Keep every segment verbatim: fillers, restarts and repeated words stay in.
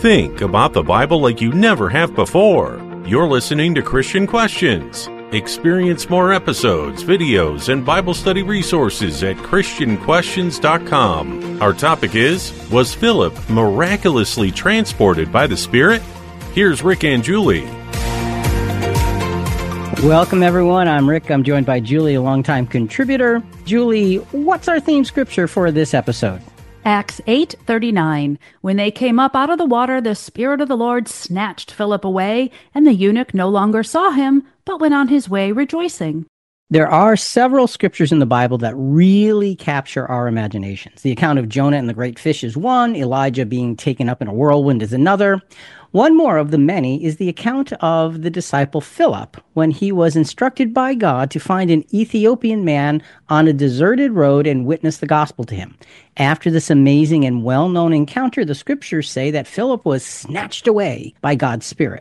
think about the Bible like you never have before. You're listening to Christian Questions. Experience more episodes, videos, and Bible study resources at Christian Questions dot com. Our topic is, was Philip miraculously transported by the Spirit? Here's Rick and Julie. Welcome, everyone. I'm Rick. I'm joined by Julie, a longtime contributor. Julie, what's our theme scripture for this episode? Acts eight thirty-nine. When they came up out of the water, the Spirit of the Lord snatched Philip away, and the eunuch no longer saw him, but went on his way rejoicing. There are several scriptures in the Bible that really capture our imaginations. The account of Jonah and the great fish is one, Elijah being taken up in a whirlwind is another. One more of the many is the account of the disciple Philip when he was instructed by God to find an Ethiopian man on a deserted road and witness the gospel to him. After this amazing and well-known encounter, the scriptures say that Philip was snatched away by God's Spirit.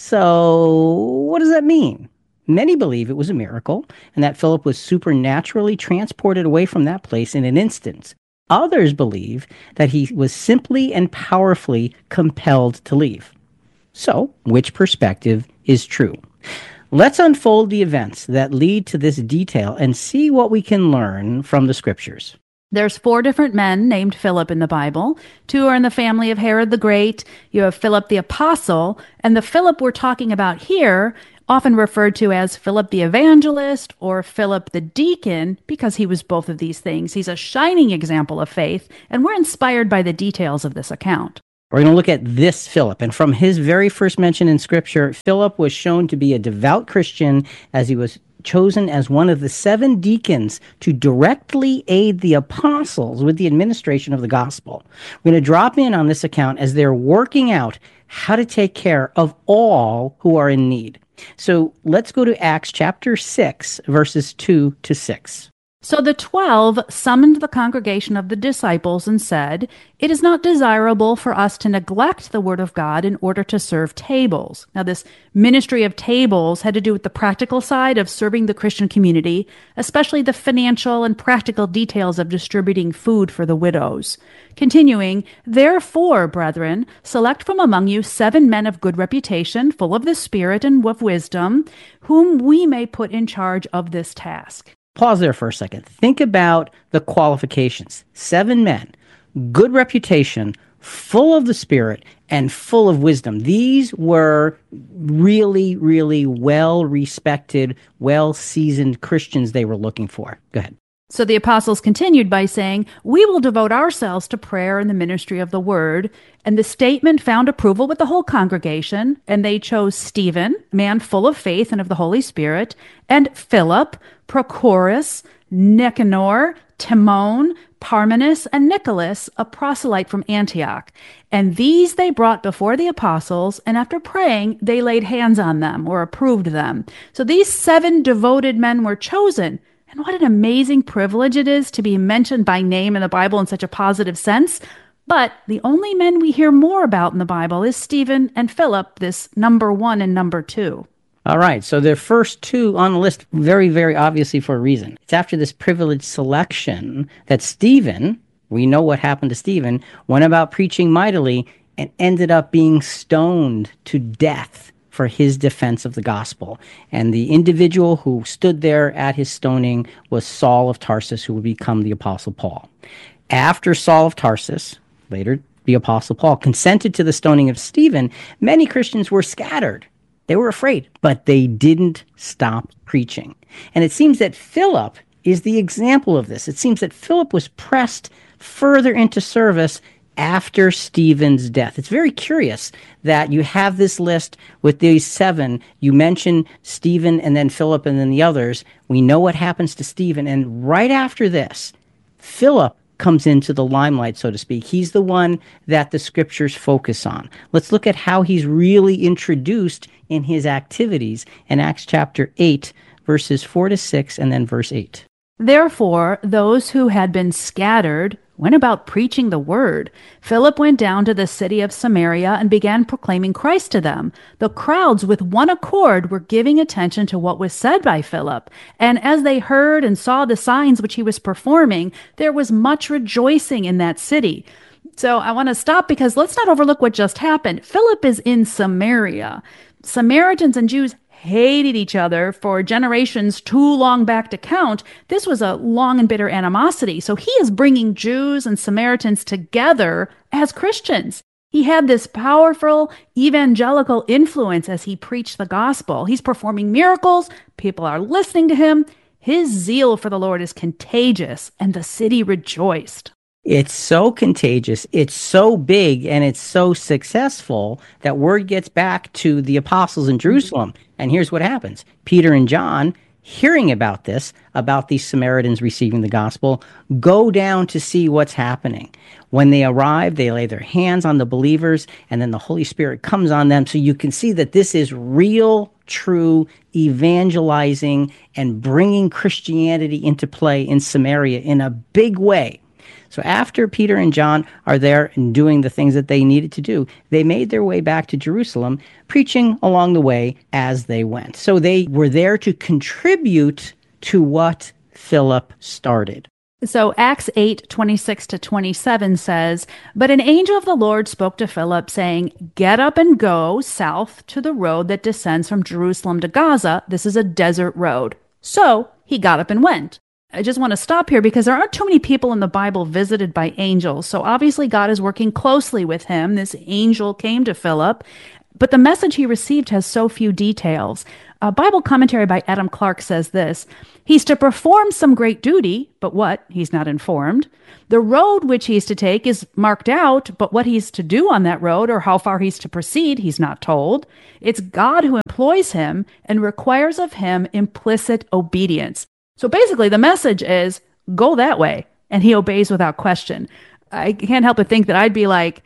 So, what does that mean? Many believe it was a miracle and that Philip was supernaturally transported away from that place in an instant. Others believe that he was simply and powerfully compelled to leave. So, which perspective is true? Let's unfold the events that lead to this detail and see what we can learn from the scriptures. There's four different men named Philip in the Bible. Two are in the family of Herod the Great. You have Philip the Apostle, and the Philip we're talking about here, often referred to as Philip the Evangelist or Philip the Deacon, because he was both of these things. He's a shining example of faith, and we're inspired by the details of this account. We're going to look at this Philip, and from his very first mention in Scripture, Philip was shown to be a devout Christian as he was chosen as one of the seven deacons to directly aid the apostles with the administration of the gospel. We're going to drop in on this account as they're working out how to take care of all who are in need. So let's go to Acts chapter six, verses two to six. So the twelve summoned the congregation of the disciples and said, "It is not desirable for us to neglect the word of God in order to serve tables." Now, this ministry of tables had to do with the practical side of serving the Christian community, especially the financial and practical details of distributing food for the widows. Continuing, "Therefore, brethren, select from among you seven men of good reputation, full of the Spirit and of wisdom, whom we may put in charge of this task." Pause there for a second. Think about the qualifications. Seven men, good reputation, full of the Spirit, and full of wisdom. These were really, really well-respected, well-seasoned Christians they were looking for. Go ahead. So the apostles continued by saying, "We will devote ourselves to prayer and the ministry of the word." And the statement found approval with the whole congregation, and they chose Stephen, a man full of faith and of the Holy Spirit, and Philip, Prochorus, Nicanor, Timon, Parmenas, and Nicholas, a proselyte from Antioch. And these they brought before the apostles, and after praying, they laid hands on them, or approved them. So these seven devoted men were chosen. And what an amazing privilege it is to be mentioned by name in the Bible in such a positive sense. But the only men we hear more about in the Bible is Stephen and Philip, this number one and number two. All right, so the first two on the list, very, very obviously for a reason. It's after this privileged selection that Stephen, we know what happened to Stephen, went about preaching mightily and ended up being stoned to death for his defense of the gospel. And the individual who stood there at his stoning was Saul of Tarsus, who would become the Apostle Paul. After Saul of Tarsus, later the Apostle Paul, consented to the stoning of Stephen, many Christians were scattered. They were afraid, but they didn't stop preaching. And it seems that Philip is the example of this. It seems that Philip was pressed further into service after Stephen's death. It's very curious that you have this list with these seven. You mention Stephen and then Philip and then the others. We know what happens to Stephen. And right after this, Philip comes into the limelight, so to speak. He's the one that the scriptures focus on. Let's look at how he's really introduced in his activities in Acts chapter eight, verses four to six, and then verse eight. Therefore, those who had been scattered went about preaching the word. Philip went down to the city of Samaria and began proclaiming Christ to them. The crowds with one accord were giving attention to what was said by Philip. And as they heard and saw the signs which he was performing, there was much rejoicing in that city. So I want to stop because let's not overlook what just happened. Philip is in Samaria. Samaritans and Jews hated each other for generations too long back to count. This was a long and bitter animosity. So he is bringing Jews and Samaritans together as Christians. He had this powerful evangelical influence as he preached the gospel. He's performing miracles. People are listening to him. His zeal for the Lord is contagious, and the city rejoiced. It's so contagious, it's so big, and it's so successful that word gets back to the apostles in Jerusalem. And here's what happens. Peter and John, hearing about this, about these Samaritans receiving the gospel, go down to see what's happening. When they arrive, they lay their hands on the believers, and then the Holy Spirit comes on them. So you can see that this is real, true evangelizing and bringing Christianity into play in Samaria in a big way. So after Peter and John are there and doing the things that they needed to do, they made their way back to Jerusalem, preaching along the way as they went. So they were there to contribute to what Philip started. So Acts eight, twenty-six to twenty-seven says, "But an angel of the Lord spoke to Philip, saying, 'Get up and go south to the road that descends from Jerusalem to Gaza. This is a desert road.' So he got up and went." I just want to stop here because there aren't too many people in the Bible visited by angels. So obviously God is working closely with him. This angel came to Philip, but the message he received has so few details. A Bible commentary by Adam Clark says this: "He's to perform some great duty, but what? He's not informed. The road which he's to take is marked out, but what he's to do on that road or how far he's to proceed, he's not told. It's God who employs him and requires of him implicit obedience." So basically, the message is, go that way, and he obeys without question. I can't help but think that I'd be like,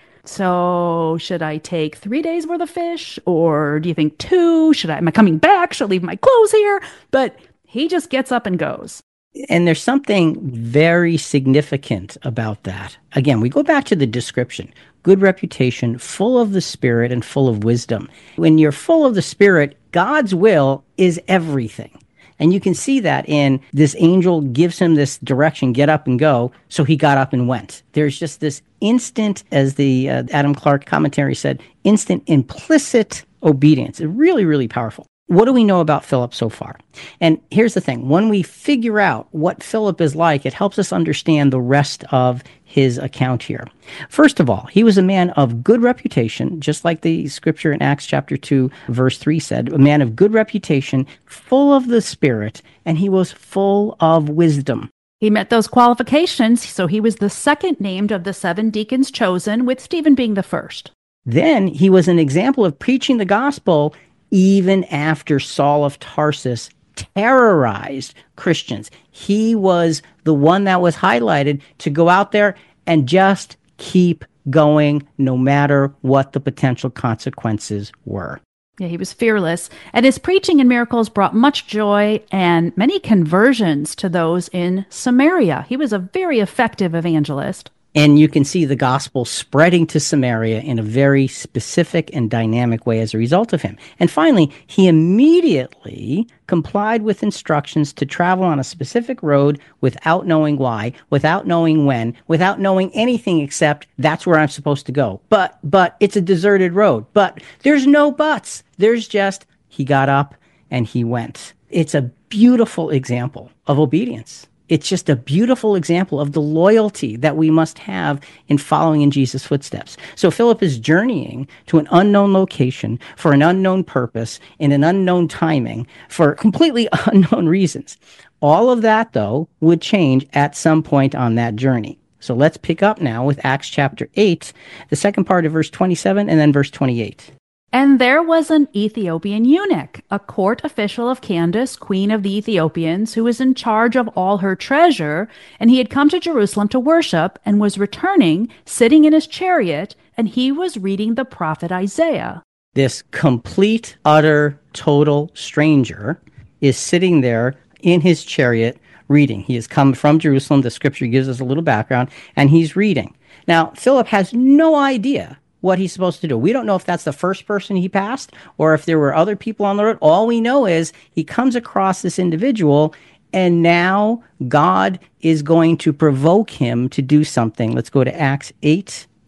so should I take three days worth of fish? Or do you think two? Should I, am I coming back? Should I leave my clothes here? But he just gets up and goes. And there's something very significant about that. Again, we go back to the description. Good reputation, full of the Spirit and full of wisdom. When you're full of the Spirit, God's will is everything. And you can see that in this angel gives him this direction, get up and go. So he got up and went. There's just this instant, as the uh, Adam Clark commentary said, instant implicit obedience. It's really, really powerful. What do we know about Philip so far? And here's the thing. When we figure out what Philip is like, it helps us understand the rest of his account here. First of all, he was a man of good reputation, just like the scripture in Acts chapter two, verse three said, a man of good reputation, full of the Spirit, and he was full of wisdom. He met those qualifications, so he was the second named of the seven deacons chosen, with Stephen being the first. Then he was an example of preaching the gospel even after Saul of Tarsus terrorized Christians. He was the one that was highlighted to go out there and just keep going no matter what the potential consequences were. Yeah, he was fearless, and his preaching and miracles brought much joy and many conversions to those in Samaria. He was a very effective evangelist. And you can see the gospel spreading to Samaria in a very specific and dynamic way as a result of him. And finally, he immediately complied with instructions to travel on a specific road without knowing why, without knowing when, without knowing anything except that's where I'm supposed to go. But, but it's a deserted road. But there's no buts. There's just, he got up and he went. It's a beautiful example of obedience. It's just a beautiful example of the loyalty that we must have in following in Jesus' footsteps. So Philip is journeying to an unknown location for an unknown purpose in an unknown timing for completely unknown reasons. All of that, though, would change at some point on that journey. So let's pick up now with Acts chapter eight, the second part of verse twenty-seven and then verse twenty-eight. And there was an Ethiopian eunuch, a court official of Candace, queen of the Ethiopians, who was in charge of all her treasure, and he had come to Jerusalem to worship and was returning, sitting in his chariot, and he was reading the prophet Isaiah. This complete, utter, total stranger is sitting there in his chariot reading. He has come from Jerusalem. The scripture gives us a little background, and he's reading. Now, Philip has no idea what he's supposed to do. We don't know if that's the first person he passed or if there were other people on the road. All we know is he comes across this individual, and now God is going to provoke him to do something. Let's go to Acts eight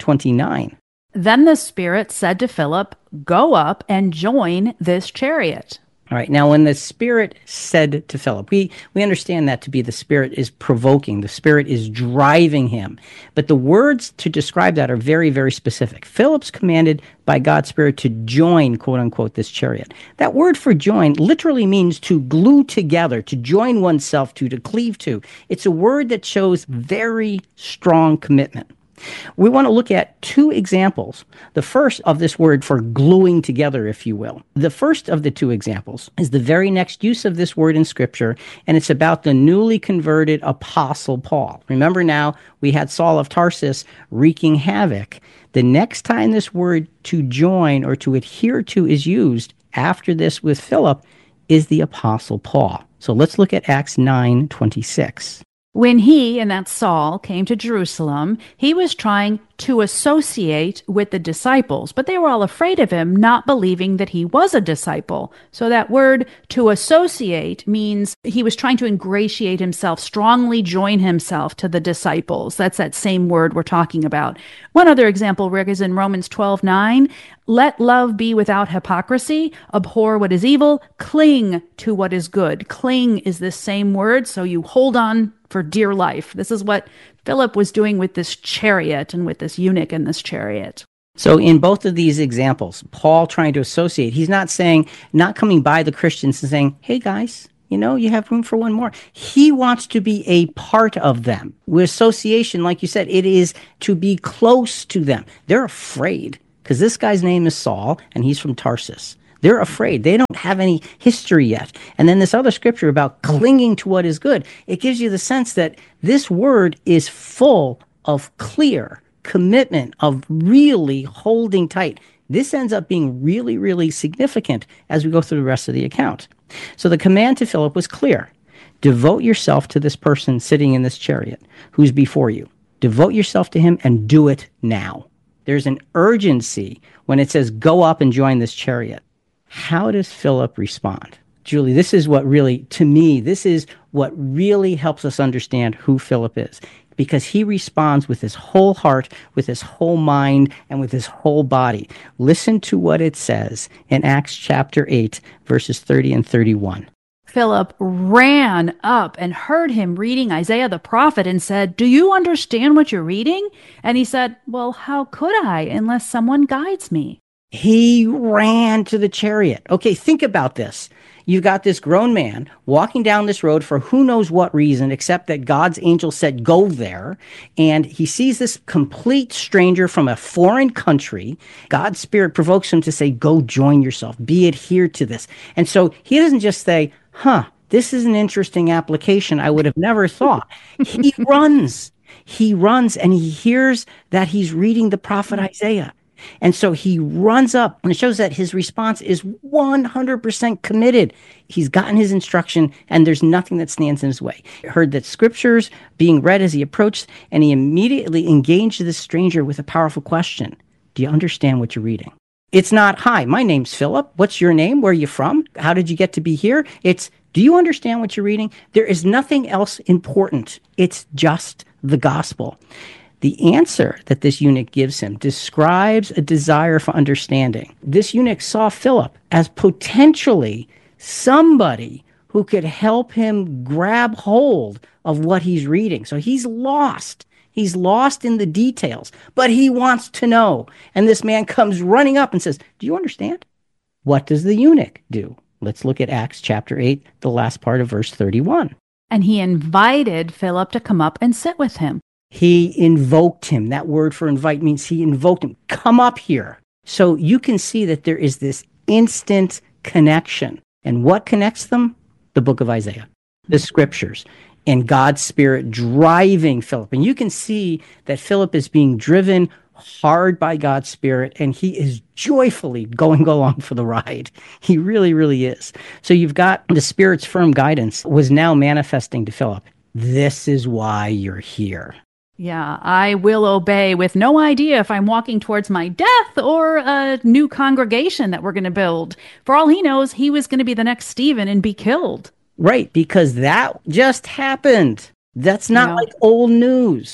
twenty-nine. Then the Spirit said to Philip, "Go up and join this chariot." All right. Now, when the Spirit said to Philip, we, we understand that to be the Spirit is provoking. The Spirit is driving him. But the words to describe that are very, very specific. Philip's commanded by God's Spirit to join, quote unquote, this chariot. That word for join literally means to glue together, to join oneself to, to cleave to. It's a word that shows very strong commitment. We want to look at two examples. The first of this word for gluing together, if you will. The first of the two examples is the very next use of this word in Scripture, and it's about the newly converted Apostle Paul. Remember now, we had Saul of Tarsus wreaking havoc. The next time this word to join or to adhere to is used after this with Philip is the Apostle Paul. So let's look at Acts nine twenty-six. When he, and that's Saul, came to Jerusalem, he was trying to associate with the disciples, but they were all afraid of him, not believing that he was a disciple. So that word to associate means he was trying to ingratiate himself, strongly join himself to the disciples. That's that same word we're talking about. One other example, Rick, is in Romans twelve nine. Let love be without hypocrisy, abhor what is evil, cling to what is good. Cling is this same word, so you hold on for dear life. This is what Philip was doing with this chariot and with this eunuch in this chariot. So in both of these examples, Paul trying to associate, he's not saying, not coming by the Christians and saying, hey guys, you know, you have room for one more. He wants to be a part of them. With association, like you said, it is to be close to them. They're afraid because this guy's name is Saul and he's from Tarsus. They're afraid. They don't have any history yet. And then this other scripture about clinging to what is good, it gives you the sense that this word is full of clear commitment, of really holding tight. This ends up being really, really significant as we go through the rest of the account. So the command to Philip was clear. Devote yourself to this person sitting in this chariot who's before you. Devote yourself to him and do it now. There's an urgency when it says go up and join this chariot. How does Philip respond? Julie, this is what really, to me, this is what really helps us understand who Philip is, because he responds with his whole heart, with his whole mind, and with his whole body. Listen to what it says in Acts chapter eight, verses thirty and thirty-one. Philip ran up and heard him reading Isaiah the prophet and said, "Do you understand what you're reading?" And he said, "Well, how could I unless someone guides me?" He ran to the chariot. Okay, think about this. You've got this grown man walking down this road for who knows what reason, except that God's angel said, go there. And he sees this complete stranger from a foreign country. God's Spirit provokes him to say, go join yourself, be adhered to this. And so he doesn't just say, huh, this is an interesting application I would have never thought. He runs. He runs and he hears that he's reading the prophet Isaiah. And so he runs up, and it shows that his response is one hundred percent committed. He's gotten his instruction, and there's nothing that stands in his way. He heard that scriptures being read as he approached, and he immediately engaged this stranger with a powerful question. Do you understand what you're reading? It's not, hi, my name's Philip. What's your name? Where are you from? How did you get to be here? It's, do you understand what you're reading? There is nothing else important. It's just the gospel. The answer that this eunuch gives him describes a desire for understanding. This eunuch saw Philip as potentially somebody who could help him grab hold of what he's reading. So he's lost. He's lost in the details, but he wants to know. And this man comes running up and says, do you understand? What does the eunuch do? Let's look at Acts chapter eight, the last part of verse thirty-one. And he invited Philip to come up and sit with him. He invoked him. That word for invite means he invoked him. Come up here. So you can see that there is this instant connection. And what connects them? The book of Isaiah, the scriptures, and God's Spirit driving Philip. And you can see that Philip is being driven hard by God's Spirit, and he is joyfully going along for the ride. He really, really is. So you've got the Spirit's firm guidance was now manifesting to Philip. This is why you're here. Yeah, I will obey with no idea if I'm walking towards my death or a new congregation that we're going to build. For all he knows, he was going to be the next Stephen and be killed. Right, because that just happened. That's not Yeah. like old news.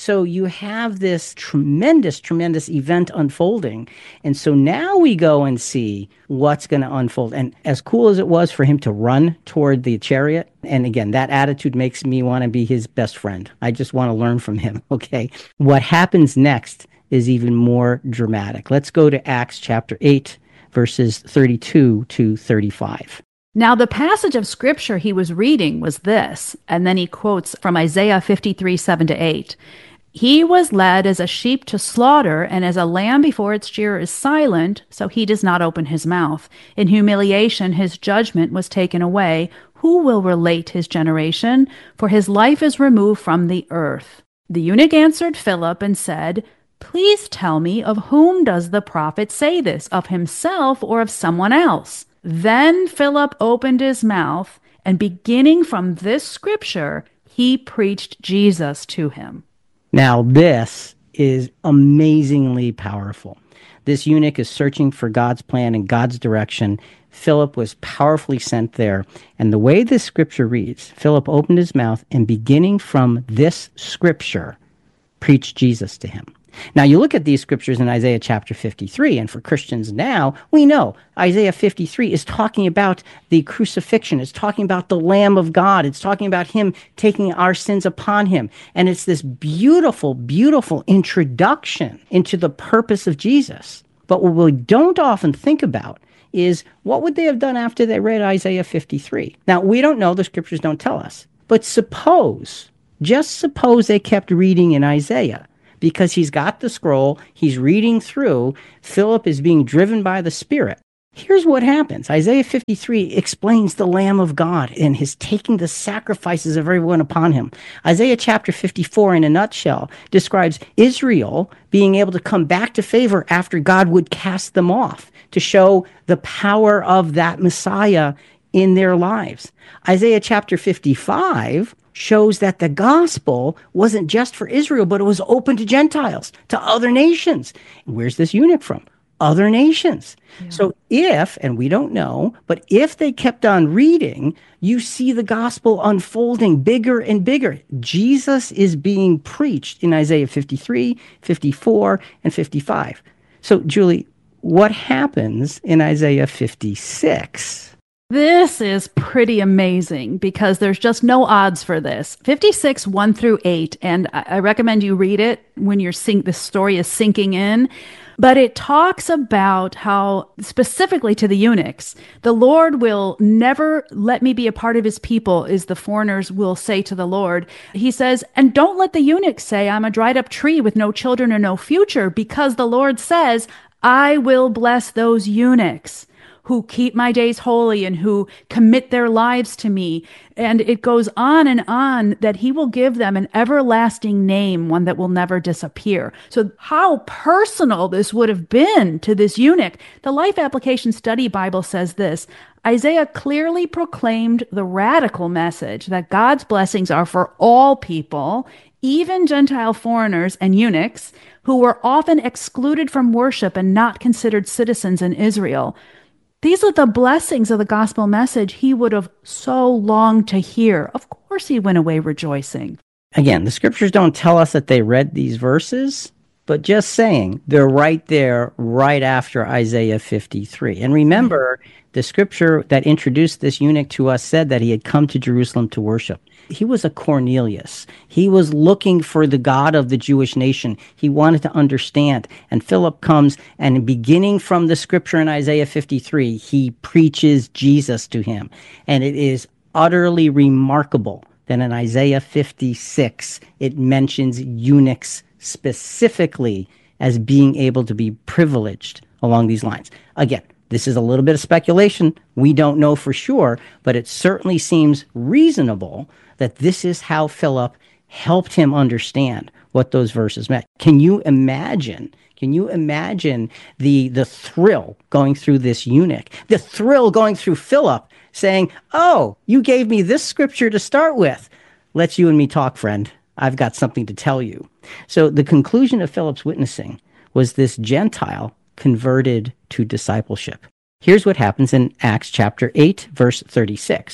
So you have this tremendous, tremendous event unfolding. And so now we go and see what's going to unfold. And as cool as it was for him to run toward the chariot, and again, that attitude makes me want to be his best friend. I just want to learn from him, okay? What happens next is even more dramatic. Let's go to Acts chapter eight, verses thirty-two to thirty-five. Now, the passage of scripture he was reading was this, and then he quotes from Isaiah fifty-three, seven to eight. He was led as a sheep to slaughter, and as a lamb before its shearer is silent, so he does not open his mouth. In humiliation, his judgment was taken away. Who will relate his generation? For his life is removed from the earth. The eunuch answered Philip and said, Please tell me, of whom does the prophet say this, of himself or of someone else? Then Philip opened his mouth, and beginning from this scripture, he preached Jesus to him. Now, this is amazingly powerful. This eunuch is searching for God's plan and God's direction. Philip was powerfully sent there. And the way this scripture reads, Philip opened his mouth, and beginning from this scripture, preached Jesus to him. Now, you look at these scriptures in Isaiah chapter fifty-three, and for Christians now, we know Isaiah fifty-three is talking about the crucifixion. It's talking about the Lamb of God. It's talking about him taking our sins upon him. And it's this beautiful, beautiful introduction into the purpose of Jesus. But what we don't often think about is, what would they have done after they read Isaiah fifty-three? Now, we don't know. The scriptures don't tell us. But suppose, just suppose they kept reading in Isaiah. Because he's got the scroll, he's reading through, Philip is being driven by the Spirit. Here's what happens. Isaiah fifty-three explains the Lamb of God and his taking the sacrifices of everyone upon him. Isaiah chapter fifty-four, in a nutshell, describes Israel being able to come back to favor after God would cast them off, to show the power of that Messiah in their lives. Isaiah chapter fifty-five shows that the gospel wasn't just for Israel, but it was open to Gentiles, to other nations. Where's this eunuch from? Other nations. Yeah. So if, and we don't know, but if they kept on reading, you see the gospel unfolding bigger and bigger. Jesus is being preached in Isaiah fifty-three, fifty-four, and fifty-five. So, Julie, what happens in Isaiah fifty-six? This is pretty amazing because there's just no odds for this. fifty-six, one through eight, and I recommend you read it when you're sink, the story is sinking in. But it talks about how, specifically to the eunuchs, the Lord will never let me be a part of his people, is the foreigners will say to the Lord. He says, and don't let the eunuchs say, I'm a dried up tree with no children or no future, because the Lord says, I will bless those eunuchs who keep my days holy and who commit their lives to me. And it goes on and on that he will give them an everlasting name, one that will never disappear. So how personal this would have been to this eunuch. The Life Application Study Bible says this: Isaiah clearly proclaimed the radical message that God's blessings are for all people, even Gentile foreigners and eunuchs, who were often excluded from worship and not considered citizens in Israel. These are the blessings of the gospel message he would have so longed to hear. Of course he went away rejoicing. Again, the scriptures don't tell us that they read these verses, but just saying, they're right there, right after Isaiah fifty-three. And remember, the scripture that introduced this eunuch to us said that he had come to Jerusalem to worship. He was a Cornelius. He was looking for the God of the Jewish nation. He wanted to understand. And Philip comes, and beginning from the scripture in Isaiah fifty-three, he preaches Jesus to him. And it is utterly remarkable that in Isaiah fifty-six, it mentions eunuchs specifically as being able to be privileged along these lines. Again, this is a little bit of speculation. We don't know for sure, but it certainly seems reasonable that this is how Philip helped him understand what those verses meant. Can you imagine? Can you imagine the the thrill going through this eunuch? The thrill going through Philip saying, oh, you gave me this scripture to start with. Let's you and me talk, friend. I've got something to tell you. So the conclusion of Philip's witnessing was this Gentile converted to discipleship. Here's what happens in Acts chapter eight, verse thirty-six.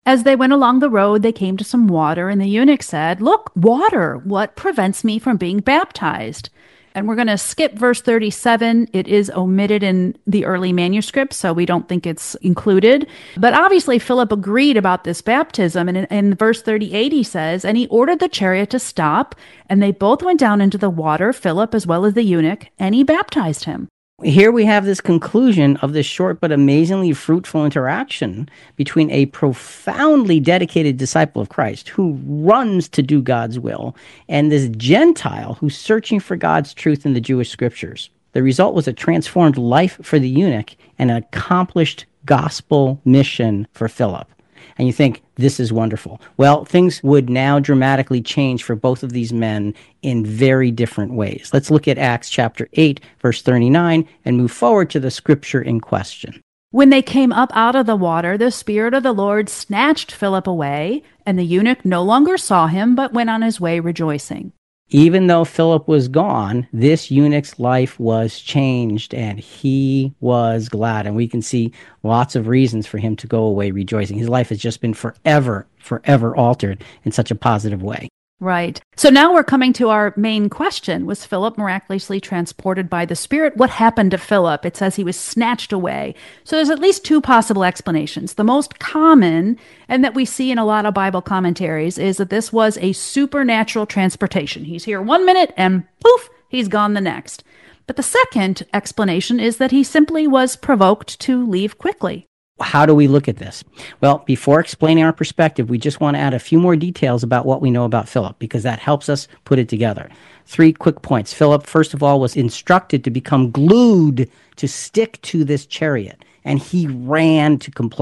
As they went along the road, they came to some water, and the eunuch said, "Look, water, what prevents me from being baptized?" And we're going to skip verse thirty-seven. It is omitted in the early manuscript, so we don't think it's included. But obviously, Philip agreed about this baptism. And in, in verse thirty-eight, he says, "And he ordered the chariot to stop, and they both went down into the water, Philip as well as the eunuch, and he baptized him." Here we have this conclusion of this short but amazingly fruitful interaction between a profoundly dedicated disciple of Christ who runs to do God's will and this Gentile who's searching for God's truth in the Jewish scriptures. The result was a transformed life for the eunuch and an accomplished gospel mission for Philip. And you think, this is wonderful. Well, things would now dramatically change for both of these men in very different ways. Let's look at Acts chapter eight, verse thirty-nine, and move forward to the scripture in question. When they came up out of the water, the Spirit of the Lord snatched Philip away, and the eunuch no longer saw him, but went on his way rejoicing. Even though Philip was gone, this eunuch's life was changed, and he was glad. And we can see lots of reasons for him to go away rejoicing. His life has just been forever, forever altered in such a positive way. Right. So now we're coming to our main question. Was Philip miraculously transported by the Spirit? What happened to Philip? It says he was snatched away. So there's at least two possible explanations. The most common, and that we see in a lot of Bible commentaries, is that this was a supernatural transportation. He's here one minute and poof, he's gone the next. But the second explanation is that he simply was provoked to leave quickly. How do we look at this? Well, before explaining our perspective, we just want to add a few more details about what we know about Philip, because that helps us put it together. Three quick points. Philip, first of all, was instructed to become glued to stick to this chariot, and he ran to comply.